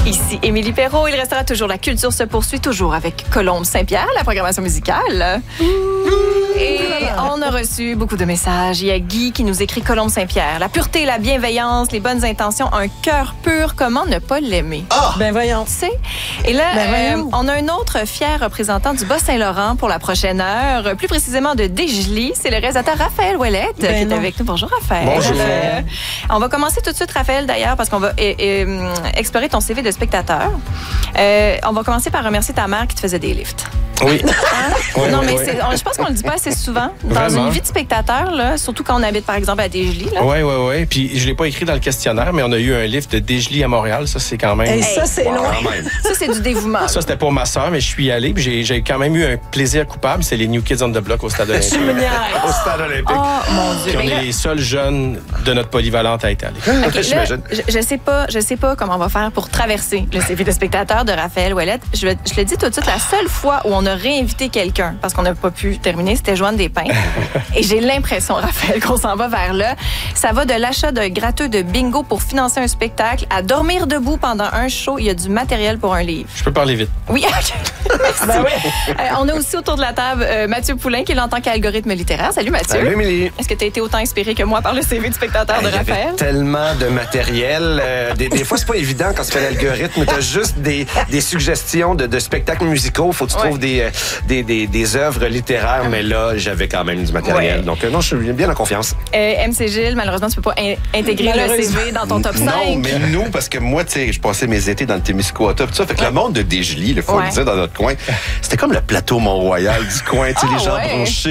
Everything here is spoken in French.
Ici Émilie Perrault. Il restera toujours La culture se poursuit, toujours avec Colombe Saint-Pierre, la programmation musicale. Et on a reçu beaucoup de messages. Il y a Guy qui nous écrit Colombe Saint-Pierre. La pureté, la bienveillance, les bonnes intentions, un cœur pur, comment ne pas l'aimer? Ah! Ben voyons. Tu sais? Et là, on a un autre fier représentant du Bas-Saint-Laurent pour la prochaine heure, plus précisément de Desjely. C'est le réalisateur Raphaël Ouellette qui est avec nous. Bonjour, Raphaël. Bonjour. On va commencer tout de suite, Raphaël, d'ailleurs, parce qu'on va explorer ton CV de spectateur. On va commencer par remercier ta mère qui te faisait des lifts. Oui. Oui, non, mais je pense qu'on le dit pas assez souvent. Dans Vraiment? une vie de spectateur, là, surtout quand on habite, par exemple, à Desjely. Oui. Puis je l'ai pas écrit dans le questionnaire, mais on a eu un lift de Desjely à Montréal. Ça, c'est quand même... Et ça, c'est loin. Quand même. Ça, c'est du dévouement. Ça, c'était pour ma soeur, mais je suis allé. Puis j'ai quand même eu un plaisir coupable. C'est les New Kids on the Block au Stade olympique. Au Stade olympique. Oh, mon Dieu. Puis on est les seuls jeunes de notre polyvalente à être allés. OK, là, je sais pas comment on va faire pour traverser le CV de spectateur de Raphaël Ouellette. Je le dis tout de suite, la seule fois où on a réinvité quelqu'un, parce qu'on n'a pas pu terminer, c'était Joanne Despins. Et j'ai l'impression, Raphaël, qu'on s'en va vers là. Ça va de l'achat d'un gratteux de bingo pour financer un spectacle à dormir debout pendant un show. Il y a du matériel pour un livre. Je peux parler vite. Oui, OK. Ben oui. On a aussi autour de la table Mathieu Poulain, qui est là en tant qu'algorithme littéraire. Salut, Mathieu. Salut, Émilie. Est-ce que tu as été autant inspiré que moi par le CV du spectateur de Il y avait Raphaël? tellement de matériel. Des fois, c'est pas évident quand tu fais l'algorithme. Tu as juste des suggestions de spectacles musicaux. Faut que tu trouves des œuvres littéraires. Mais là, j'avais quand même du matériel. Ouais. Donc, non, je suis bien en confiance. MC Gilles, malheureusement, tu peux pas intégrer le CV dans ton top 5. Non, mais nous, parce que moi, tu sais, je passais mes étés dans le Témiscouata, tout ça. Fait que le monde de Desjely, il faut le dire, dans notre coin, c'était comme le plateau Mont-Royal du coin, tu sais, les gens branchés.